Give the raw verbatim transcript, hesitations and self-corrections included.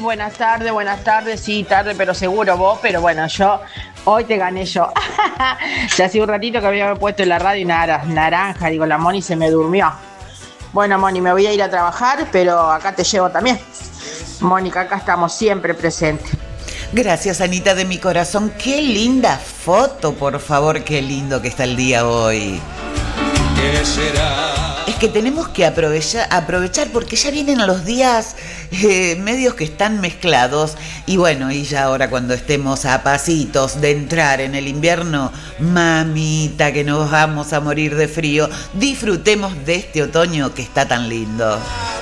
buenas tardes, buenas tardes, sí, tarde pero seguro vos, pero bueno, yo, hoy te gané yo. Ya hace un ratito que había puesto en la radio una naranja, digo, la Moni se me durmió. Bueno, Moni, me voy a ir a trabajar, pero acá te llevo también. Mónica, acá estamos siempre presentes. Gracias, Anita de mi corazón. Qué linda foto, por favor, qué lindo que está el día hoy. ¿Qué será? Es que tenemos que aprovechar, aprovechar porque ya vienen los días eh, medios que están mezclados. Y bueno, y ya ahora cuando estemos a pasitos de entrar en el invierno, mamita, que nos vamos a morir de frío, disfrutemos de este otoño que está tan lindo.